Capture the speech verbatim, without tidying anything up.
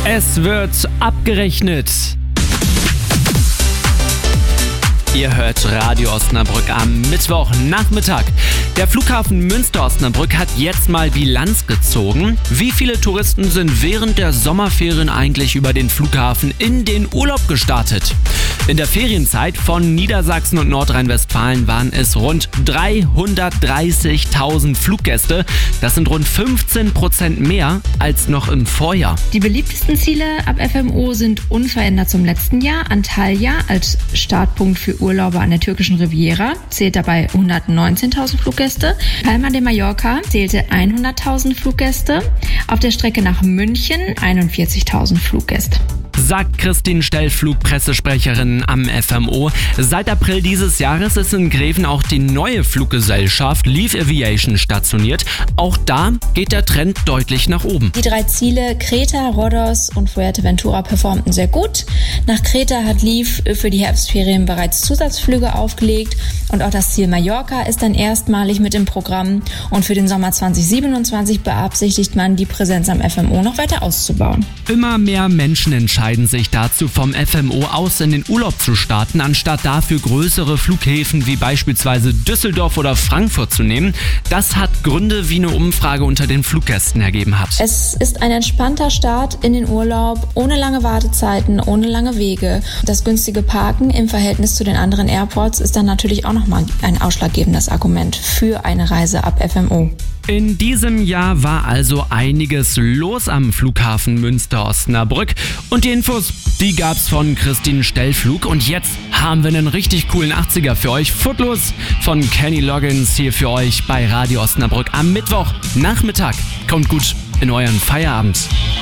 Es wird abgerechnet. Ihr hört Radio Osnabrück am Mittwochnachmittag. Der Flughafen Münster-Osnabrück hat jetzt mal Bilanz gezogen. Wie viele Touristen sind während der Sommerferien eigentlich über den Flughafen in den Urlaub gestartet? In der Ferienzeit von Niedersachsen und Nordrhein-Westfalen waren es rund dreihundertdreißigtausend Fluggäste. Das sind rund fünfzehn Prozent mehr als noch im Vorjahr. Die beliebtesten Ziele ab F M O sind unverändert zum letzten Jahr. Antalya als Startpunkt für Urlauber an der türkischen Riviera zählt dabei hundertneunzehntausend Fluggäste. Palma de Mallorca zählte hunderttausend Fluggäste. Auf der Strecke nach München einundvierzigtausend Fluggäste. Sagt Christine Stell, Flugpressesprecherin am F M O. Seit April dieses Jahres ist in Greven auch die neue Fluggesellschaft Leaf Aviation stationiert. Auch da geht der Trend deutlich nach oben. Die drei Ziele Kreta, Rhodos und Fuerteventura performten sehr gut. Nach Kreta hat Leaf für die Herbstferien bereits Zusatzflüge aufgelegt und auch das Ziel Mallorca ist dann erstmalig mit im Programm. Und für den Sommer zwanzig siebenundzwanzig beabsichtigt man, die Präsenz am F M O noch weiter auszubauen. Immer mehr Menschen entscheiden sich dazu, vom F M O aus in den Urlaub zu starten, anstatt dafür größere Flughäfen wie beispielsweise Düsseldorf oder Frankfurt zu nehmen. Das hat Gründe, wie eine Umfrage unter den Fluggästen ergeben hat. Es ist ein entspannter Start in den Urlaub, ohne lange Wartezeiten, ohne lange Wege. Das günstige Parken im Verhältnis zu den anderen Airports ist dann natürlich auch nochmal ein ausschlaggebendes Argument für eine Reise ab F M O. In diesem Jahr war also einiges los am Flughafen Münster-Osnabrück. Und die Infos, die gab's von Christine Stellflug. Und jetzt haben wir einen richtig coolen achtziger für euch. Footloose von Kenny Loggins hier für euch bei Radio Osnabrück am Mittwochnachmittag. Kommt gut in euren Feierabend.